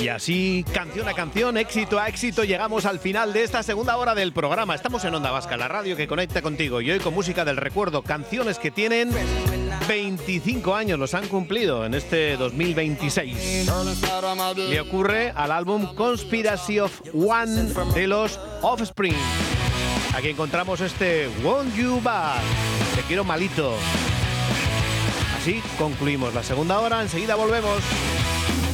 Y así, canción a canción, éxito a éxito, llegamos al final de esta segunda hora del programa. Estamos en Onda Vasca, la radio que conecta contigo, y hoy con música del recuerdo, canciones que tienen 25 años, los han cumplido en este 2026. Le ocurre al álbum Conspiracy of One de los Offspring. Aquí encontramos este Want You Back, te quiero malito. Así concluimos la segunda hora, enseguida volvemos.